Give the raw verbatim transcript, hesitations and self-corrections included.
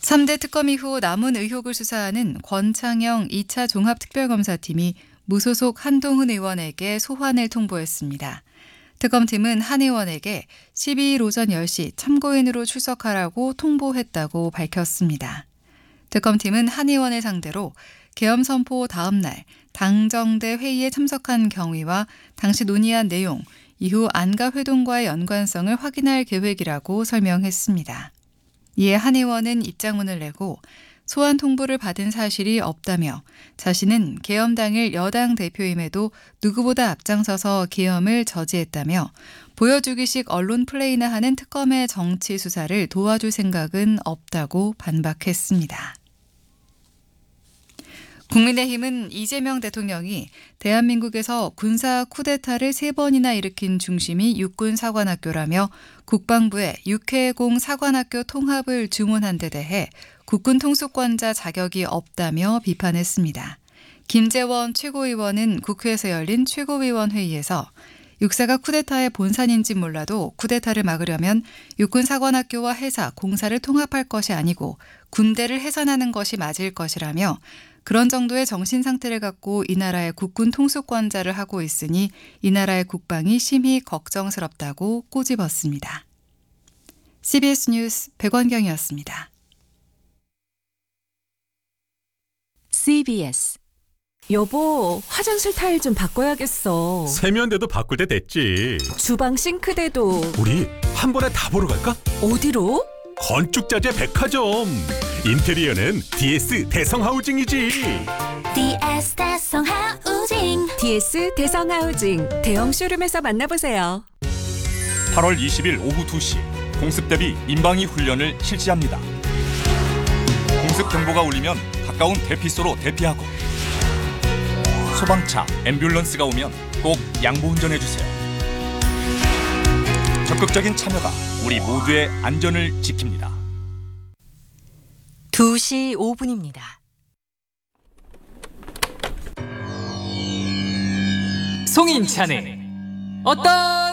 삼 대 특검 이후 남은 의혹을 수사하는 권창영 이 차 종합특별검사팀이 무소속 한동훈 의원에게 소환을 통보했습니다. 특검팀은 한 의원에게 십이 일 오전 열 시 참고인으로 출석하라고 통보했다고 밝혔습니다. 특검팀은 한 의원을 상대로 계엄 선포 다음 날 당정대 회의에 참석한 경위와 당시 논의한 내용, 이후 안가 회동과의 연관성을 확인할 계획이라고 설명했습니다. 이에 한 의원은 입장문을 내고 소환 통보를 받은 사실이 없다며 자신은 계엄 당일 여당 대표임에도 누구보다 앞장서서 계엄을 저지했다며 보여주기식 언론 플레이나 하는 특검의 정치 수사를 도와줄 생각은 없다고 반박했습니다. 국민의힘은 이재명 대통령이 대한민국에서 군사 쿠데타를 세 번이나 일으킨 중심이 육군 사관학교라며 국방부에 육해공 사관학교 통합을 주문한 데 대해 국군 통수권자 자격이 없다며 비판했습니다. 김재원 최고위원은 국회에서 열린 최고위원 회의에서 육사가 쿠데타의 본산인지 몰라도 쿠데타를 막으려면 육군 사관학교와 해사, 공사를 통합할 것이 아니고 군대를 해산하는 것이 맞을 것이라며 그런 정도의 정신 상태를 갖고 이 나라의 국군 통수권자를 하고 있으니 이 나라의 국방이 심히 걱정스럽다고 꼬집었습니다. 씨비에스 뉴스 백원경이었습니다. 씨비에스 여보, 화장실 타일 좀 바꿔야겠어. 세면대도 바꿀 때 됐지. 주방 싱크대도. 우리 한 번에 다 보러 갈까? 어디로? 건축자재 백화점. 인테리어는 디에스 대성하우징이지. 디에스 대성하우징 디에스 대성하우징 대형 쇼룸에서 만나보세요. 팔월 이십일 오후 두 시 공습 대비 민방위 훈련을 실시합니다. 공습 경보가 울리면 가까운 대피소로 대피하고 소방차, 앰뷸런스가 오면 꼭 양보 운전해주세요. 적극적인 참여가 우리 모두의 안전을 지킵니다. 두 시 오 분입니다. 송인찬의 어떤